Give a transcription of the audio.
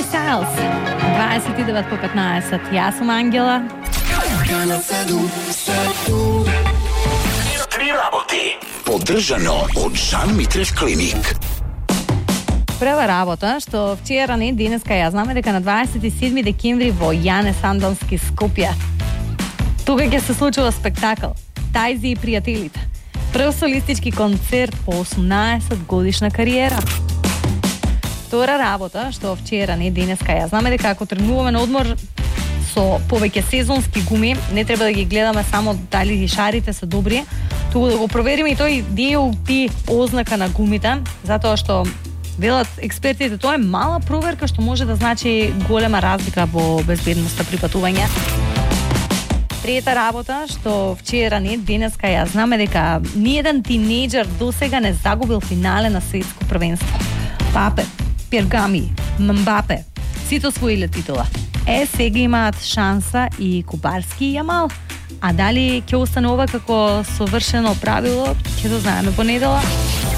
Styles. 29 по 15. Јас сум Ангела. Три работи. Поддржано од Жан Митрев клиник. Прва работа, што вчера не денеска ја знаме дека на 27 декември во Јане Сандалски Скопје. Тука ќе се случува спектакл Тајзи и пријателите. Прв солистички концерт по 18 годишна кариера. Втора работа, што вчера не денеска ја знаме дека ако тргнуваме на одмор со повеќе сезонски гуми, не треба да ги гледаме само дали шарите се добри, туку да го провериме и тој DOT ознака на гумите, затоа што велат експертите, тоа е мала проверка што може да значи голема разлика во безбедноста при патување. Трета работа, што вчера не денеска ја знаме дека ниеден тинејџер досега не загубил финале на светско првенство. Папе, Пергами, Мбапе, сите освоиле титула. Сега имаат шанса и Кубарски и Јамал. А дали ќе остане ова како совршено правило, ќе да знаеме понедела.